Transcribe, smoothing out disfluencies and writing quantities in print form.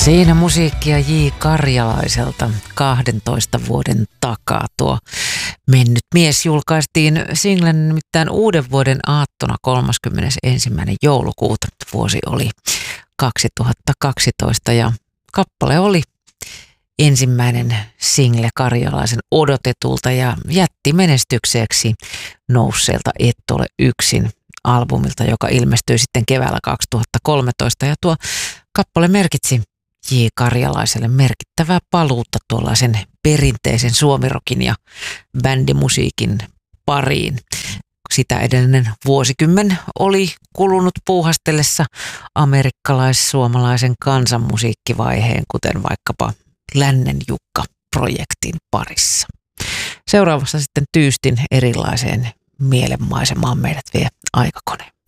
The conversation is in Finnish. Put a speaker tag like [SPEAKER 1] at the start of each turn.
[SPEAKER 1] Siinä musiikkia J. Karjalaiselta 12 vuoden takaa. Tuo mennyt mies julkaistiin singlen nimittäin uuden vuoden aattona 31. joulukuuta. Vuosi oli 2012 ja kappale oli ensimmäinen single Karjalaisen odotetulta ja jätti menestykseksi nousseelta Et ole yksin -albumilta, joka ilmestyi sitten keväällä 2013. Ja tuo kappale merkitsi J. Karjalaiselle merkittävää paluutta tuollaisen perinteisen suomirokin ja bändimusiikin pariin. Sitä edellinen vuosikymmen oli kulunut puuhastellessa amerikkalais-suomalaisen kansanmusiikkivaiheen, kuten vaikkapa Lännen Jukka-projektin parissa. Seuraavassa sitten tyystin erilaiseen mielenmaisemaan meidät vie aikakone.